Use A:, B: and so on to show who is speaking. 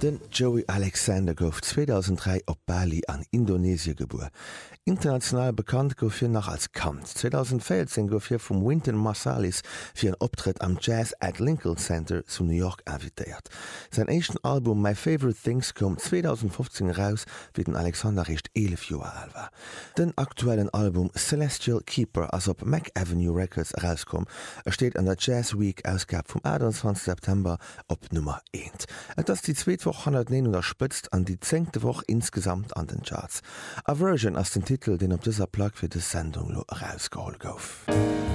A: Den Joey Alexander gouf 2003 op Bali an Indonesie geboren. International bekannt gouf fir nach als Kant. 2014 gouf fir vum Wynton Marsalis fir en Optritt am Jazz at Lincoln Center zu New York invitéiert. Sein echten Album My Favorite Things kom 2015 raus, wie den Alexander recht 11 Joer alt war. Den aktuellen Album Celestial Keeper as op Mac Avenue Records rauskom, steht an der Jazz Week Ausgab vom 21. September op Nummer 1. Et ass die 209 unterspëtzt an die 10. Woche insgesamt an den Charts. A Version as den Titel, den op dieser Plug fir de Sendung rausgeholt gouf.